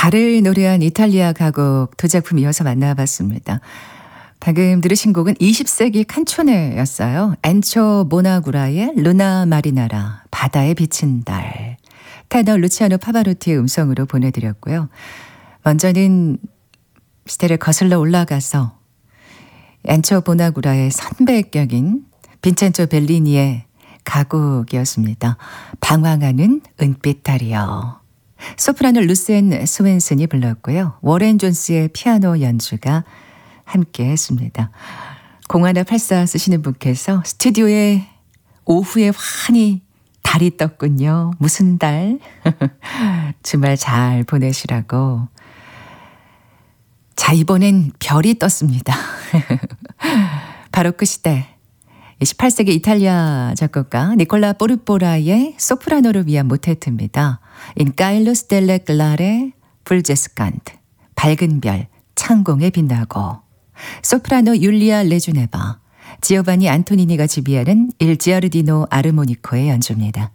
달을 노래한 이탈리아 가곡 두 작품 이어서 만나봤습니다. 방금 들으신 곡은 20세기 칸초네였어요. 엔초 모나구라의 루나 마리나라, 바다에 비친 달. 테너 루치아노 파바로티의 음성으로 보내드렸고요. 먼저는 시대를 거슬러 올라가서 엔초 모나구라의 선배격인 빈첸조 벨리니의 가곡이었습니다. 방황하는 은빛 달이여. 소프라노 루센 스웬슨이 불렀고요. 워렌 존스의 피아노 연주가 함께 했습니다. 0184 쓰시는 분께서 스튜디오에 오후에 환히 달이 떴군요. 무슨 달? 주말 잘 보내시라고. 자, 이번엔 별이 떴습니다. 바로 그 시대. 18세기 이탈리아 작곡가 니콜라 포르포라의 소프라노를 위한 모테트입니다. In Caello Stelle Clare Fulgescant, 밝은 별, 창공에 빛나고. 소프라노 율리아 레주네바, 지오바니 안토니니가 지휘하는 일 지아르디노 아르모니코의 연주입니다.